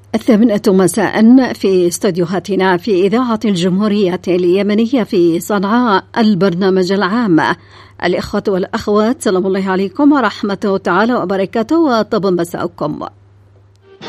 الثامنة مساء في استوديوهاتنا في إذاعة الجمهورية اليمنية في صنعاء، البرنامج العام. الإخوة والأخوات، سلام الله عليكم ورحمته تعالى وبركاته، وطب مساءكم.